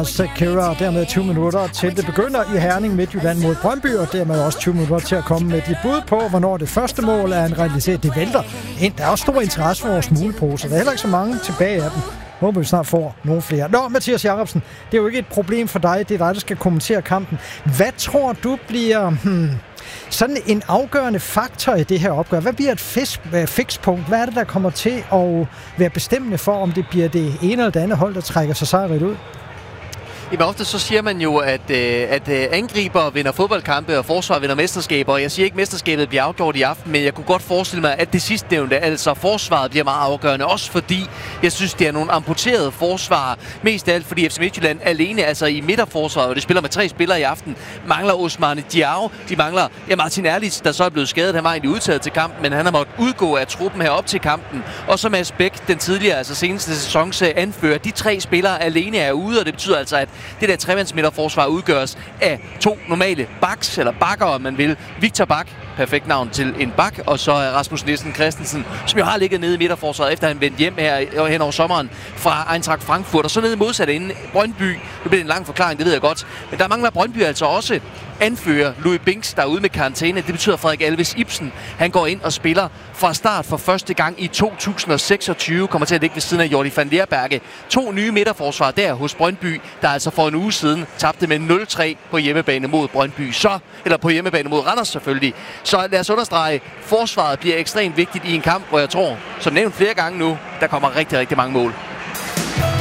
Lars Kjæra, og dermed 20 minutter til det begynder i Herning Midtjylland mod Brøndby, og dermed også 20 minutter til at komme med de bud på, hvornår det første mål er en realitet. Det vælter ind. Der er også stor interesse for vores smugleposer. Der er heller ikke så mange tilbage af dem. Håber vi snart får nogle flere. Nå, Mathias Jacobsen, det er jo ikke et problem for dig. Det er dig, der skal kommentere kampen. Hvad tror du bliver sådan en afgørende faktor i det her opgør? Hvad bliver et fikspunkt? Hvad er det, der kommer til at være bestemmende for, om det bliver det ene eller det andet hold, der trækker sig sejrigt ud? Jamen ofte så siger man jo, at angriber vinder fodboldkampe, og forsvar vinder mesterskaber. Jeg siger ikke, at mesterskabet bliver afgjort i aften, men jeg kunne godt forestille mig, at det sidstnævnte, altså forsvaret, bliver meget afgørende. Også fordi jeg synes, det er nogle amputerede forsvar. Mest af alt fordi FC Midtjylland alene, altså i midterforsvaret, og det spiller med 3 spillere i aften, mangler Ousmane Diao. De mangler Martin Erlitz, der så er blevet skadet. Han var egentlig udtaget til kampen, men han har måttet udgå af truppen her op til kampen. Og så Mads Bæk, den tidligere, altså seneste sæsons anfører. De 3 spillere alene er ude, og det betyder altså, at det der tremandsmidterforsvar udgøres af 2 normale backs, eller bakker, om man vil. Victor Bak, perfekt navn til en bak, og så Rasmus Nielsen Christensen, som jo har ligget nede i midterforsvaret, efter han vendte hjem hen over sommeren fra Eintracht Frankfurt, og så nede modsat inden Brøndby. Det bliver en lang forklaring, det ved jeg godt. Men der mangler Brøndby altså også anfører Louis Binks, der er ude med karantæne. Det betyder, at Frederik Alves Ibsen, han går ind og spiller fra start for første gang i 2026. Kommer til at ligge ved siden af Jordi van Leerberge. 2 nye midterforsvar der hos Brøndby, der altså for en uge siden tabte med 0-3 på hjemmebane mod Brøndby. Eller på hjemmebane mod Randers selvfølgelig. Så lad os understrege, forsvaret bliver ekstremt vigtigt i en kamp, hvor jeg tror, som nævnt flere gange nu, der kommer rigtig, rigtig mange mål.